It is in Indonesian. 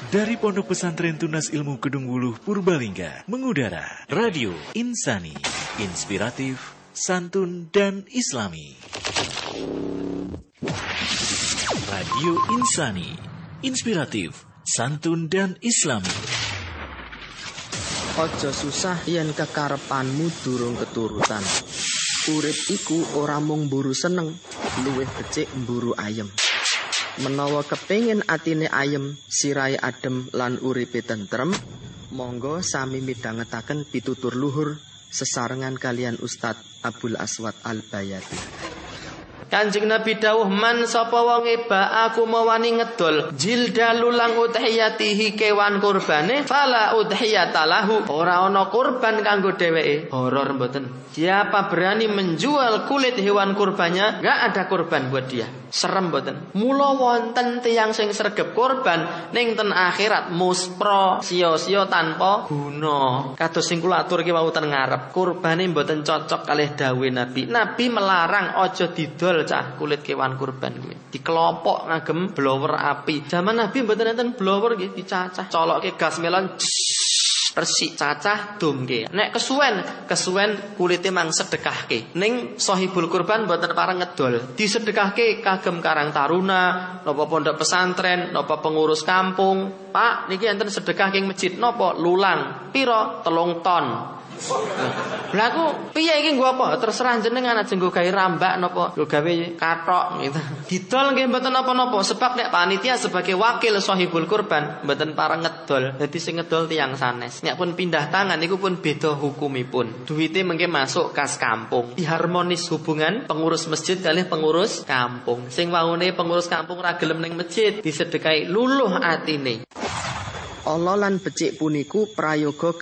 Dari Pondok Pesantren Tunas Ilmu Kedung Wuluh Purbalingga mengudara Radio Insani, inspiratif, santun dan islami. Radio Insani, inspiratif, santun dan islami. Aja susah yen kekarepanmu durung keturutan. Urip iku ora mung mburu seneng, luwih becik mburu ayem. Menawa kepengin atine ayem, sirahe adem lan uripe tentrem, monggo sami midhangetaken pitutur luhur sesarengan kalian Ustadz Abdul Aswad Al-Bayati. Kanjeng Nabi dawuh, man sapa wonge ba aku mawani ngedol jilda lulang udhiyatihi kewan kurbane fala udhiyatalahu, ora ana kurban kanggo dheweke. Horor mboten. Siapa berani menjual kulit hewan kurbannya, enggak ada kurban buat dia. Serem mboten. Mula wonten tiyang sing sregep kurban ning ten akhirat muspra sia-sia tanpa guna. Kados sing kula aturke wau ten ngarep, kurbane mboten cocok kalih dawuh Nabi. Nabi melarang aja didol cah kulit kewan kurban kuwi. Dikelompok ngagem blower api. Zaman Nabi mboten enten blower nggih, dicacah. Colokke gas melon resik cacah domke. Nek kesuwen kulite mang sedekahke. Ning sahibul kurban mboten pareng ngedol. Disedekahke kagem Karang Taruna, napa pondok pesantren, napa pengurus kampung. Pak, niki enten sedekah king masjid napa lulang. Pira? 3 ton. Lah aku piye iki nggo apa? Terserah jenengan, aja nggo gawe rambak napa nggo gawe kathok gitu. Didol nggih mboten napa-napa sebab nek panitia sebagai wakil sahibul kurban mboten pareng ngedol. Dadi sing ngedol tiyang sanes. Nek pun pindah tangan niku pun beda hukumipun. Duwite mengke masuk kas kampung. Diharmonis hubungan pengurus masjid kalih pengurus kampung. Sing waune pengurus kampung ra gelem ning masjid disedekahi luluh atine. Allah lan becik puniku prayoga